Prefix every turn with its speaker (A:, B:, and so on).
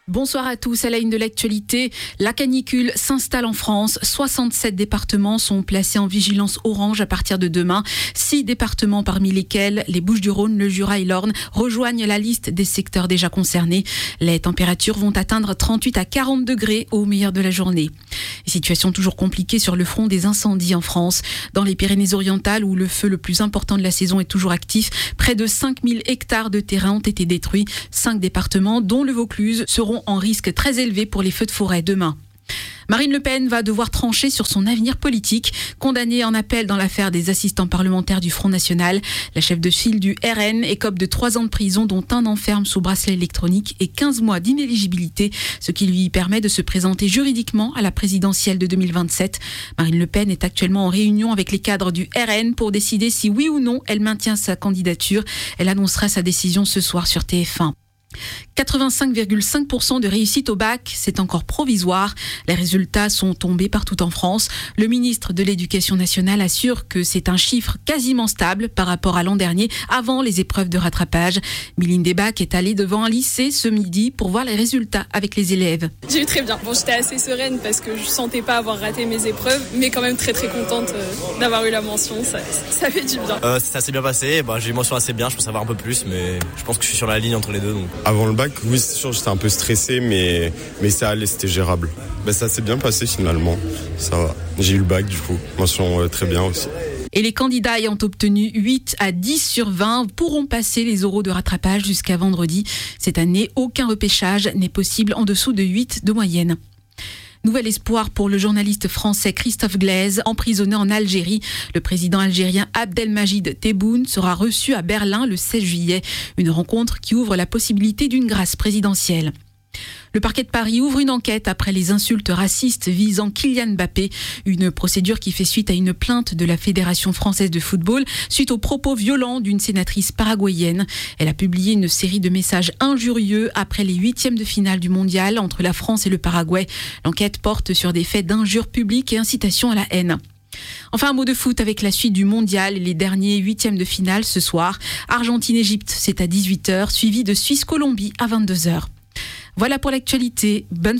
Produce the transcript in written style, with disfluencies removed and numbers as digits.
A: Bonsoir à tous. À la une de l'actualité, la canicule s'installe en France. 67 départements sont placés en vigilance orange à partir de demain. 6 départements parmi lesquels les Bouches-du-Rhône, le Jura et l'Orne rejoignent la liste des secteurs déjà concernés. Les températures vont atteindre 38 à 40 degrés au meilleur de la journée. Situation toujours compliquée sur le front des incendies en France. Dans les Pyrénées-Orientales, où le feu le plus important de la saison est toujours actif, près de 5000 hectares de terrain ont été détruits. 5 départements, dont le Vaucluse, seront en risque très élevé pour les feux de forêt demain. Marine Le Pen va devoir trancher sur son avenir politique. Condamnée en appel dans l'affaire des assistants parlementaires du Front National, la chef de file du RN écope de 3 ans de prison, dont 1 an ferme sous bracelet électronique et 15 mois d'inéligibilité, ce qui lui permet de se présenter juridiquement à la présidentielle de 2027. Marine Le Pen est actuellement en réunion avec les cadres du RN pour décider si oui ou non elle maintient sa candidature. Elle annoncera sa décision ce soir sur TF1. 85,5% de réussite au bac, c'est encore provisoire. Les résultats sont tombés partout en France. Le ministre de l'Éducation nationale assure que c'est un chiffre quasiment stable par rapport à l'an dernier, avant les épreuves de rattrapage. Mylène Debac est allée devant un lycée ce midi pour voir les résultats avec les élèves.
B: J'ai eu très bien. Bon, j'étais assez sereine parce que je sentais pas avoir raté mes épreuves, mais quand même très très contente d'avoir eu la mention. Ça fait du bien.
C: Ça s'est bien passé. J'ai eu une mention assez bien. Je pense savoir un peu plus, mais je pense que je suis sur la ligne entre les deux. Donc.
D: Avant le bac, oui, c'est sûr, j'étais un peu stressé, mais ça allait, c'était gérable. Ça s'est bien passé finalement, ça va. J'ai eu le bac du coup, mention très bien aussi.
A: Et les candidats ayant obtenu 8 à 10 sur 20 pourront passer les oraux de rattrapage jusqu'à vendredi. Cette année, aucun repêchage n'est possible en dessous de 8 de moyenne. Nouvel espoir pour le journaliste français Christophe Glaise, emprisonné en Algérie. Le président algérien Abdelmajid Tebboune sera reçu à Berlin le 16 juillet. Une rencontre qui ouvre la possibilité d'une grâce présidentielle. Le parquet de Paris ouvre une enquête après les insultes racistes visant Kylian Mbappé. Une procédure qui fait suite à une plainte de la Fédération française de football suite aux propos violents d'une sénatrice paraguayenne. Elle a publié une série de messages injurieux après les 8e de finale du mondial entre la France et le Paraguay. L'enquête porte sur des faits d'injures publiques et incitation à la haine. Enfin, un mot de foot avec la suite du mondial et les derniers 8e de finale ce soir. Argentine-Égypte, c'est à 18h, suivi de Suisse-Colombie à 22h. Voilà pour l'actualité. Bonne